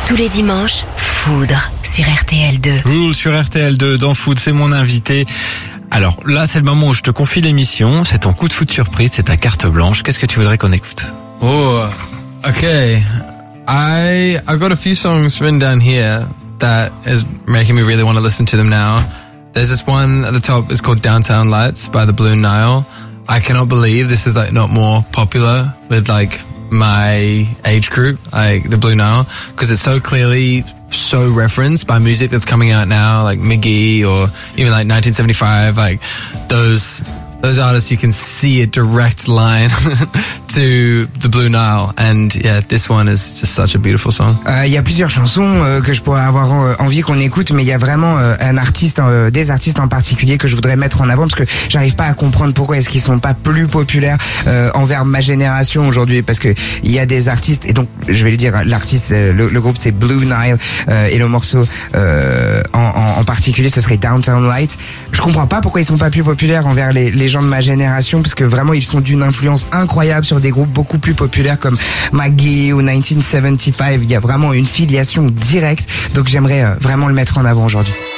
Tous les dimanches, Foudre sur RTL2. Rule sur RTL2 dans Food, c'est mon invité. Alors là, c'est le moment où je te confie l'émission. C'est ton coup de foot surprise, c'est ta carte blanche. Qu'est-ce que tu voudrais qu'on écoute? Oh, okay. I've got a few songs written down here that is making me really want to listen to them now. There's this one at the top, it's called Downtown Lights by the Blue Nile. I cannot believe this is like not more popular with like my age group, like the Blue Nile, because it's so clearly so referenced by music that's coming out now, like Miggy or even like 1975, like those artists, you can see a direct line to the Blue Nile, and yeah, this one is just such a beautiful song. Il y a plusieurs chansons que je pourrais avoir envie qu'on écoute, mais il y a vraiment des artistes en particulier que je voudrais mettre en avant parce que j'arrive pas à comprendre pourquoi est-ce qu'ils sont pas plus populaires envers ma génération aujourd'hui, parce que il y a des artistes, et donc je vais le dire, l'artiste, le groupe c'est Blue Nile, et le morceau en particulier ce serait Downtown Lights. Je comprends pas pourquoi ils sont pas plus populaires envers les gens de ma génération, parce que vraiment ils sont d'une influence incroyable sur des groupes beaucoup plus populaires comme Maggie ou 1975. Il y a vraiment une filiation directe, donc j'aimerais vraiment le mettre en avant aujourd'hui.